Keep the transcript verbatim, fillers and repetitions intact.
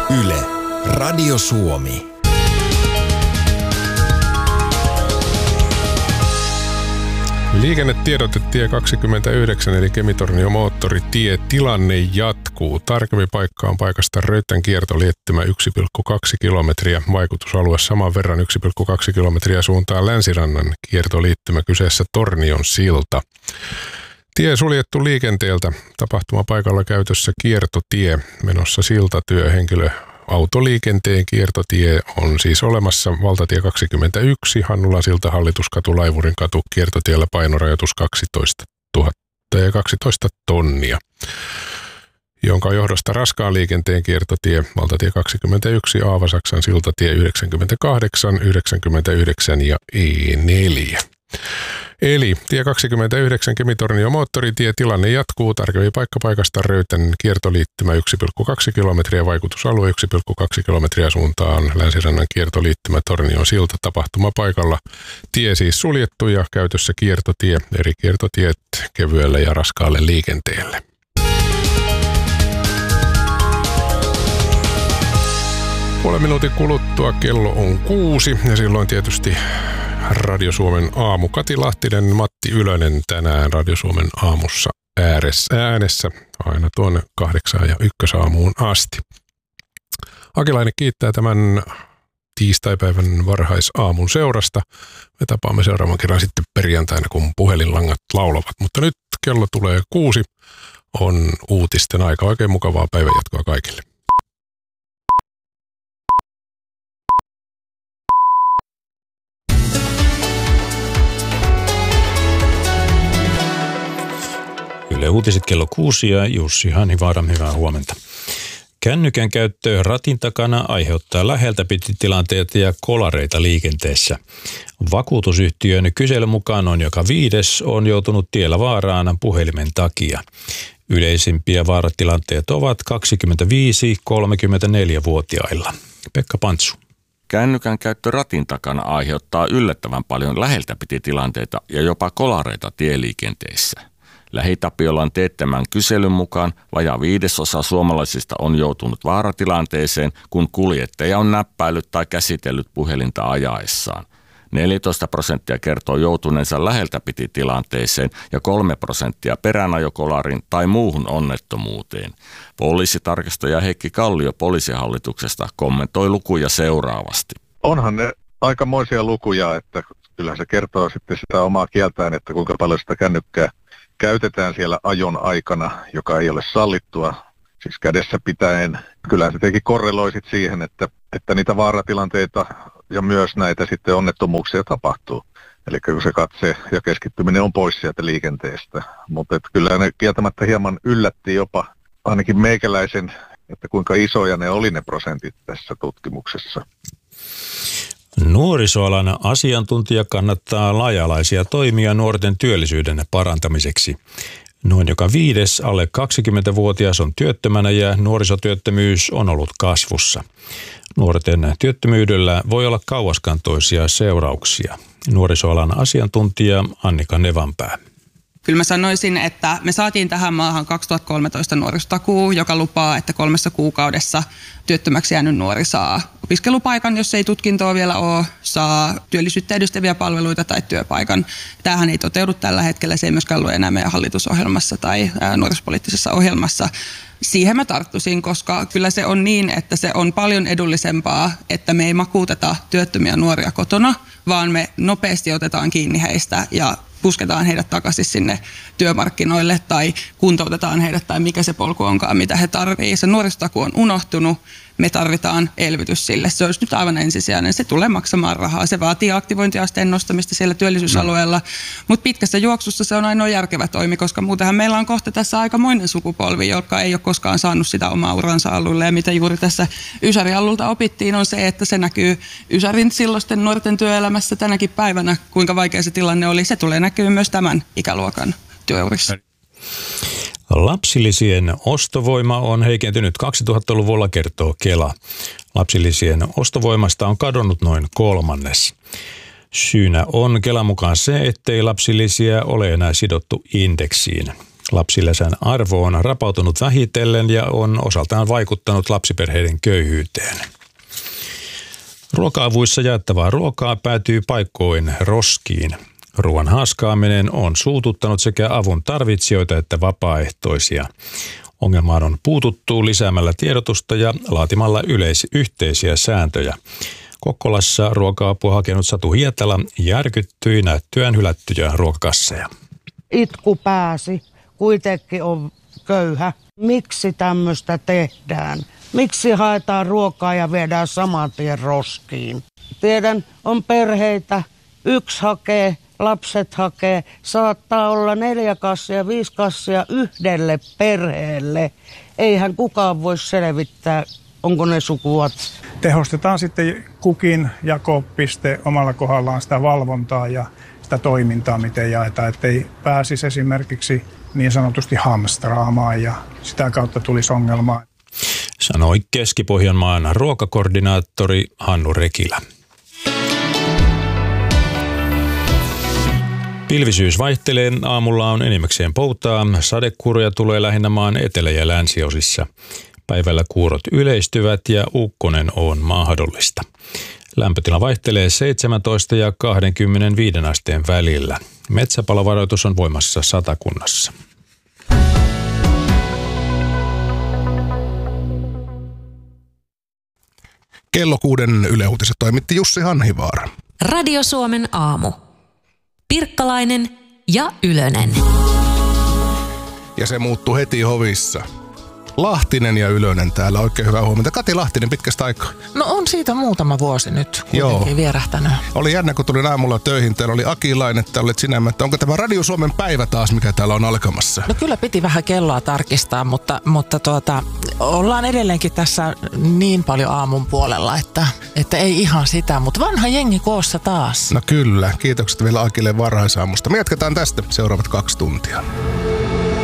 Yle, Radio Suomi. Liikennetiedote tie kaksikymmentäyhdeksän eli Kemi-Tornio moottoritie. Tilanne jatkuu. Tarkempi paikka on paikasta Röytän kiertoliettymä yksi pilkku kaksi kilometriä. Vaikutusalue saman verran yksi pilkku kaksi kilometriä suuntaan Länsirannan kiertoliittymä. Kyseessä Tornion silta. Tie suljettu liikenteeltä. Tapahtumapaikalla käytössä kiertotie. Menossa siltatyö. Henkilö Autoliikenteen kiertotie on siis olemassa. Valtatie kaksikymmentäyksi, Hannulan silta, Hallituskatu, Laivurin katu, kiertotiellä painorajoitus kaksitoistatuhatta ja kaksitoista tonnia, jonka johdosta raskaan liikenteen kiertotie, valtatie kaksikymmentäyksi, Aavasaksan siltatie yhdeksänkymmentäkahdeksan, yhdeksänkymmentäyhdeksän ja E neljä. Eli tie kaksikymmentäyhdeksän Kemi-Tornio moottoritie, tilanne jatkuu. Tarkempi paikka paikasta Röytän kiertoliittymä yksi pilkku kaksi kilometriä, vaikutusalue yksi pilkku kaksi kilometriä suuntaan Länsirannan kiertoliittymä Tornion silta. Tapahtumapaikalla tie siis suljettu ja käytössä kiertotie, eri kiertotiet kevyelle ja raskaalle liikenteelle. Puolen minuutin kuluttua kello on kuusi ja silloin tietysti Radio Suomen aamu. Kati Lahtinen, Matti Ylönen tänään Radio Suomen aamussa äänessä aina tuonne kahdeksaan ja ykkösaamuun asti. Akilainen kiittää tämän tiistaipäivän varhaisaamun seurasta. Me tapaamme seuraavan kerran sitten perjantaina, kun puhelinlangat laulavat. Mutta nyt kello tulee kuusi. On uutisten aika. Oikein mukavaa päivänjatkoa kaikille. Yle Uutiset kello kuusi ja Jussi Hanhivaara, hyvää huomenta. Kännykän käyttö ratin takana aiheuttaa läheltä piti tilanteita ja kolareita liikenteessä. Vakuutusyhtiön kyselyn mukaan on joka viides on joutunut tiellä vaaraan puhelimen takia. Yleisimpiä vaaratilanteet ovat kaksikymmentäviisi–kolmekymmentäneljä-vuotiailla. Pekka Pantsu. Kännykän käyttö ratin takana aiheuttaa yllättävän paljon läheltä piti tilanteita ja jopa kolareita tieliikenteessä. Lähitapiolan teettämän kyselyn mukaan vajaa viidesosa suomalaisista on joutunut vaaratilanteeseen, kun kuljettaja on näppäillyt tai käsitellyt puhelinta ajaessaan. neljätoista prosenttia kertoo joutuneensa läheltä piti tilanteeseen ja kolme prosenttia peränajokolarin tai muuhun onnettomuuteen. Poliisitarkastaja Heikki Kallio poliisihallituksesta kommentoi lukuja seuraavasti. Onhan ne aikamoisia lukuja, että kyllä se kertoo sitten sitä omaa kieltään, että kuinka paljon sitä kännykkää käytetään siellä ajon aikana, joka ei ole sallittua, siis kädessä pitäen. Kyllä se teki korreloisit siihen, että, että niitä vaaratilanteita ja myös näitä sitten onnettomuuksia tapahtuu. Eli kun se katse ja keskittyminen on pois sieltä liikenteestä. Mutta kyllä ne kieltämättä hieman yllätti jopa ainakin meikäläisen, että kuinka isoja ne oli ne prosentit tässä tutkimuksessa. Nuorisoalan asiantuntija kannattaa laaja-alaisia toimia nuorten työllisyyden parantamiseksi. Noin joka viides alle kaksikymmentävuotias on työttömänä ja nuorisotyöttömyys on ollut kasvussa. Nuorten työttömyydellä voi olla kauaskantoisia seurauksia. Nuorisoalan asiantuntija Annika Nevanpää. Kyllä mä sanoisin, että me saatiin tähän maahan kaksituhattakolmetoista nuorisotakuu, joka lupaa, että kolmessa kuukaudessa työttömäksi jäänyt nuori saa opiskelupaikan, jos ei tutkintoa vielä ole, saa työllisyyttä edistäviä palveluita tai työpaikan. Tämähän ei toteudu tällä hetkellä, se ei myöskään ole enää meidän hallitusohjelmassa tai nuorisopoliittisessa ohjelmassa. Siihen mä tarttuisin, koska kyllä se on niin, että se on paljon edullisempaa, että me ei makuuteta työttömiä nuoria kotona, vaan me nopeasti otetaan kiinni heistä ja pusketaan heidät takaisin sinne työmarkkinoille tai kuntoutetaan heidät tai mikä se polku onkaan, mitä he tarvitsevat. Se nuorisotakuu on unohtunut, me tarvitaan elvytys sille. Se olisi nyt aivan ensisijainen. Se tulee maksamaan rahaa. Se vaatii aktivointiasteen nostamista siellä työllisyysalueella, no. Mutta pitkässä juoksussa se on ainoa järkevä toimi, koska muutenhan meillä on kohta tässä aikamoinen sukupolvi, joka ei ole koskaan saanut sitä omaa uransa alulle. Ja mitä juuri tässä Ysäri-allulta opittiin on se, että se näkyy Ysärin silloisten nuorten työelämässä tänäkin päivänä, kuinka vaikea se tilanne oli. Se tulee näkyy myös tämän ikäluokan työurissa. Lapsilisien ostovoima on heikentynyt kaksituhattaluvulla, kertoo Kela. Lapsilisien ostovoimasta on kadonnut noin kolmannes. Syynä on Kelan mukaan se, ettei lapsilisiä ole enää sidottu indeksiin. Lapsilisän arvo on rapautunut vähitellen ja on osaltaan vaikuttanut lapsiperheiden köyhyyteen. Ruoka-avuissa jaettavaa ruokaa päätyy paikkoin roskiin. Ruoan haaskaaminen on suututtanut sekä avun tarvitsijoita että vapaaehtoisia. Ongelmaan on puututtu lisäämällä tiedotusta ja laatimalla yleis- yhteisiä sääntöjä. Kokkolassa ruoka-apua hakenut Satu Hietala järkyttyi näyttyään hylättyjä ruokakasseja. Itku pääsi, kuitenkin on köyhä. Miksi tämmöistä tehdään? Miksi haetaan ruokaa ja viedään saman tien roskiin? Tiedän, on perheitä, yksi hakee, lapset hakee, saattaa olla neljä kassia, viisi kassia yhdelle perheelle. Eihän kukaan voi selvittää, onko ne sukuat. Tehostetaan sitten kukin jakopiste omalla kohdallaan sitä valvontaa ja sitä toimintaa, miten jaetaan, ettei pääsisi esimerkiksi niin sanotusti hamstraamaan ja sitä kautta tulisi ongelmaa. Sanoi Keski-Pohjanmaan ruokakoordinaattori Hannu Rekilä. Pilvisyys vaihtelee, aamulla on enimmäkseen poutaa, sadekuuroja tulee lähinnä maan etelä- ja länsiosissa. Päivällä kuurot yleistyvät ja ukkonen on mahdollista. Lämpötila vaihtelee seitsemäntoista ja kaksikymmentäviisi asteen välillä. Metsäpalovaroitus on voimassa Satakunnassa. Kello kuuden Yle Uutiset toimitti Jussi Hanhivaara. Radio Suomen aamu. Pirkkalainen ja Ylönen. Ja se muuttui heti hovissa. Lahtinen ja Ylönen täällä. Oikein hyvää huomenta. Kati Lahtinen pitkästä aikaa. No on siitä muutama vuosi nyt kuitenkin vierähtänyt. Oli jännä, kun tulin aamulla töihin. Täällä oli Aki Lainetta, olet sinä, että onko tämä Radio Suomen päivä taas, mikä täällä on alkamassa? No kyllä piti vähän kelloa tarkistaa, mutta, mutta tuota, ollaan edelleenkin tässä niin paljon aamun puolella, että, että ei ihan sitä, mutta vanha jengi koossa taas. No kyllä. Kiitokset vielä Akille varhaisaamusta. Me jatketaan tästä seuraavat kaksi tuntia.